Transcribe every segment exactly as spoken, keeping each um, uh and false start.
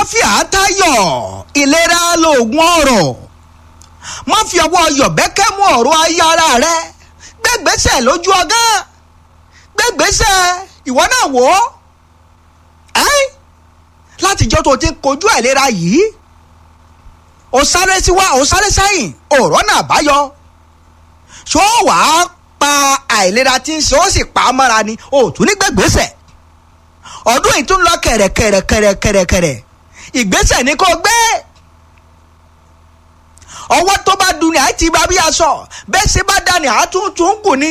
àlàáfíà tayọ̀ ìlera lóògùn ọrọ̀ má fi ọwọ́ yọ̀bẹ́kẹ́ mú ọ̀rọ̀ ayé ara rẹ gbẹ́gbẹ́sẹ̀ lójú ọgán gbẹ́gbẹ́sẹ̀ ìwọ náà wò ó ẹ́ látijọ́ tó ti ń kojú àìlera yìí ó sáré síwá ó sáré sẹ́yìn ọ̀rọ̀ náà báyọ ṣó wàá pa àìlera tí ń ṣe ó sì pa á mọ́ra ni ó tún ní gbẹ́gbẹ́sẹ̀ ọdún yìí tún lọ kẹ̀rẹ̀kẹ̀rẹ̀kẹ̀rẹ̀kẹ̀rẹ̀ ìgbésẹ̀ ni kò gbé ọwọ́ tó bá dun ni àti bá bí aṣọ bẹ́ẹ̀ sì bá dá ni àtúntún kù ni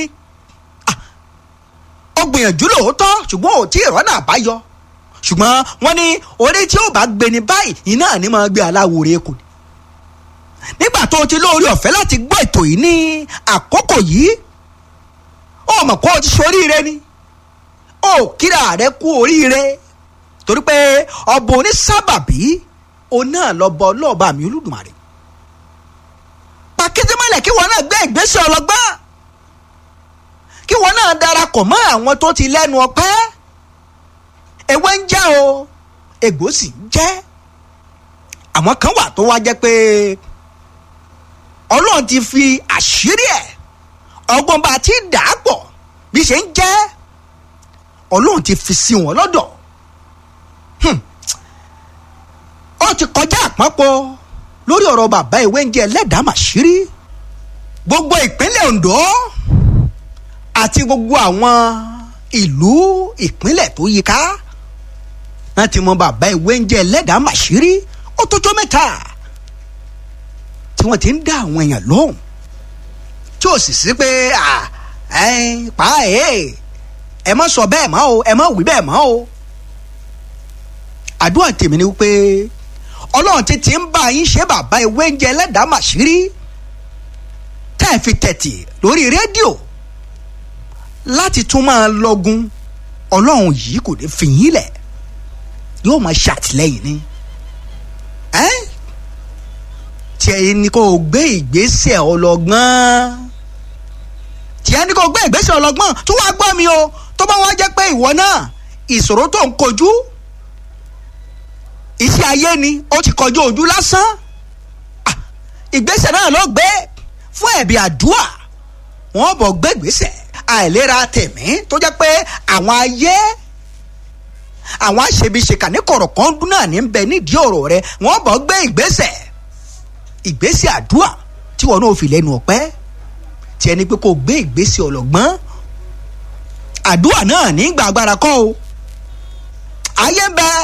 ó gbìyànjú lóòótọ́ ṣùgbọ́n ò tí ì rọ́nà àbáyọ ṣùgbọ́n wọ́n ní orí tí ó bá gbé ni báyìí iná ni máa gbé aláwòrán kù nígbà tó o ti lóore ọ̀fẹ́ láti gbọ́ ètò yìí ní àkókò yìí ó mọ̀ kó o ti ṣoríire ni ó kíra rẹ kú oríire torí pé ọba onísábàbí òun náà lọ́bọ ọlọ́ọ̀bá mi Olódùmarè pàkíndé mọ́lẹ̀ kí wọ́n náà gbé ìgbésẹ̀ ọlọ́gbọ́n kí wọ́n náà darapọ̀ mọ́ àwọn tó ti lẹ́nu ọpẹ́ ewé ń jẹ́ o egbò sì ń jẹ́ àwọn kan wà tó wá jẹ́ pé Ọlọ́run ti fi àṣírí ẹ̀ ọgbọ́n bá ti dà á pọ̀ bí ṣe ń jẹ́ Ọlọ́run ti fi sí wọn lọ́dọ̀ ó ti kọjá àpapọ̀ lórí ọ̀rọ̀ bàbá ìwé ń jẹ́ ẹlẹ́dàá màṣírí gbogbo ìpínlẹ̀ Ondo àti gbogbo àwọn ìlú ìpínlẹ̀ tó yíká wọ́n ti mọ bàbá ìwé ń jẹ́ ẹlẹ́dàá màṣírí ó tó tó mẹ́ta tí wọ́n ti ń dá àwọn èèyàn lóhùn tí ò sì sí pé pa ẹ̀ ẹ má sọ bẹ́ẹ̀ mọ́ o ẹ má wí bẹ́ẹ̀ mọ́ o àdúrà tèmi ni wípé Ọlọ́run ti ti ń bá yín ṣe bàbá ìwé ń jẹ́ ẹlẹ́dàá màṣírí tẹ́ ẹ fi tẹ̀tì lórí rédíò láti tún máa lọ́gun Ọlọ́run yìí kò ní fi yín lẹ̀ yóò máa ṣàtìlẹ́yìn ni tí ẹ ní kó gbé ìgbésẹ̀ ọlọ́gbọ́n tí ẹ ní kó gbé ìgbésẹ̀ ọlọ́gbọ́n tó wá gbọ́ mi o tó bá wá jẹ́ pé ìwọ náà ìṣòro tó ń kojú iṣẹ́ ayé ni ó ti kọjú ojú lásán ìgbésẹ̀ náà ló gbé fún ẹ̀bí àdúrà wọ́n bọ̀ gbé ìgbésẹ̀ àìlera tẹ̀mí tó jẹ́ pé àwọn ayé àwọn àṣebiṣekà ní kọ̀rọ̀ kan dún náà ní bẹ nídìí ọ̀rọ̀ rẹ wọ́n bọ̀ gbé ìgbésẹ̀ ìgbésẹ̀ àdúrà tí wọn náà fi lẹ́nu ọpẹ́ tí ẹni pé kò gbé ìgbésẹ̀ ọlọ́gbọ́n àdúrà náà ní gbàgbára kọ́ o ayé ń bẹ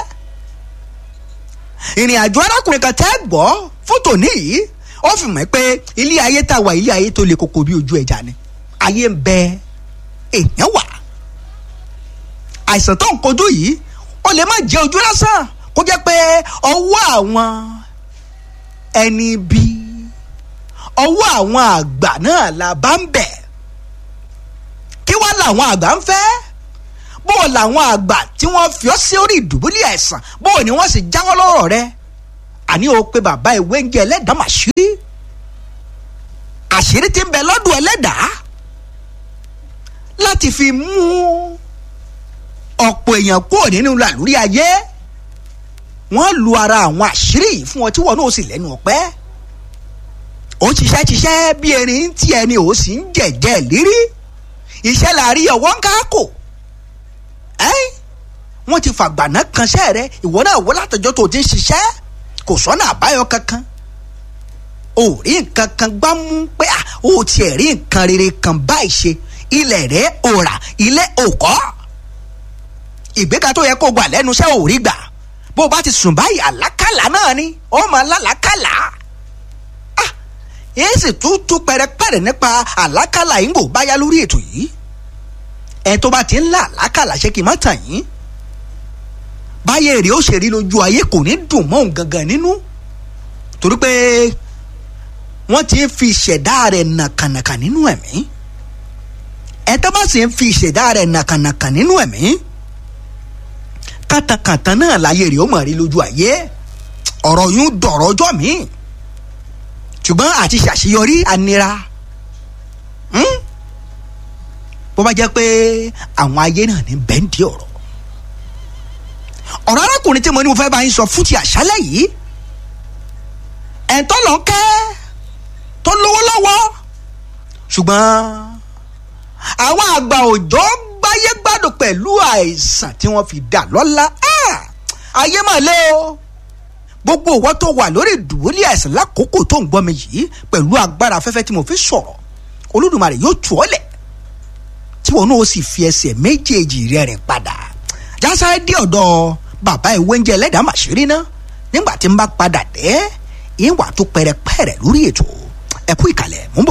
ìrìn àjò arákùnrin kan tẹ́ gbọ́ fótò níyì ó fi mọ̀ pé ilé ayé tá a wà ilé ayé tó le koko bí ojú ẹja ni ayé ń bẹ èèyàn wà àìsàn tó ń kojú yìí ó lè má jẹ́ ojú lásán kó jẹ́ pé ọwọ́ àwọn ẹni bí ọwọ́ àwọn àgbà náà la bá ń bẹ̀ kí wá làwọn àgbà ń fẹ́ bó làwọn àgbà tí wọ́n fi ọ́ sí orí ìdùbúlẹ̀ àìsàn bó ni wọ́n sì jáwọ́ lọ́rọ̀ rẹ àní o pé bàbá ìwé ń jẹ́ ẹlẹ́dàá màṣírí àṣírí tí ń bẹ lọ́dún ẹlẹ́dàá láti fi mú ọ̀pọ̀ èèyàn kúrò nínú làlúrí ayé wọ́n lu ara àwọn àṣírí yìí fún ọ tí wọ́n náà sì lẹ́nu ọpẹ́ ó ń ṣiṣẹ́ ṣiṣẹ́ bí erin tí ẹni ò sì ń jẹ̀jẹ̀ lérí iṣẹ́ làárí ọwọ́ ń káàkó ẹ́ wọ́n ti fàgbàná kanṣẹ́ rẹ ìwọ náà wọ́n látọjọ́ tó ti ń ṣiṣẹ́ kò sọ́nà àbáyọ kankan ò rí nǹkan kan gbá mú pé ó tiẹ̀ rí nǹkan rere kan báyìí ṣe ilẹ̀ rẹ̀ ò rà ilé ò kọ́ ìgbéga tó yẹ kó gbà lẹ́nu iṣẹ́ ò rí gbà bó bá ti sùn báyìí àlákàlà náà ni ó máa lálàákàlà ah èyí sì tún tún pẹrẹpẹrẹ nípa àlákàlà yìí ń bò báyá lórí ètò yìí ẹ tó bá ti ń lá àlákàlà ṣé kí n má tàn yín báyé èrè ó ṣe rí lójú ayé kò ní dùn mọ́ òun gangan nínú torí pé wọ́n ti ń fi ìṣẹ̀dá rẹ̀ nàkànàkà nínú ẹ̀mí ẹ tó bá sì ń fi ìṣẹ̀dá rẹ̀ nàkànàkà nínú ẹ̀mí kàtàkàtà náà láyé rẹ̀ ó mọ̀ rí lójú ayé ọ̀rọ̀ yún dọ̀rọ̀ ọjọ́ mi ṣùgbọ́n àti ṣàṣeyọrí anira bó bá jẹ́ pé àwọn ayé náà ní bẹ́ńdì ọ̀rọ̀ ọ̀rọ̀ arákùnrin tí mo ní mo fẹ́ bá yín sọ fún ti àṣálẹ́ yìí ẹ̀ńtọ́ lọ kẹ́ tó lówó lọ́wọ́ ṣùgbọ́n àwọn àgbà òjò gbáyé gbádùn pẹ̀lú àìsàn tí wọ́n fi dà lọ́lá ayé mà lé o gbogbo ìwọ tó wà lórí ìdùbúlẹ̀ àìsàn lákòókò tó ń gbọ́ mi yìí pẹ̀lú agbára afẹ́fẹ́ tí mo fi sọ̀rọ̀ Olódùmarè yóò tù ọ́ lẹ̀ tí wọn náà sì fi ẹsẹ̀ méjèèjì rẹ̀ rìn padà jásáré dé ọ̀dọ̀ bàbá ìwé oúnjẹ ẹlẹ́dàá màṣírí ná nígbà tí n bá padà dé ìwà tó pẹrẹpẹrẹ lórí ètò ẹ̀kú ìkàlẹ̀ mú bọ̀.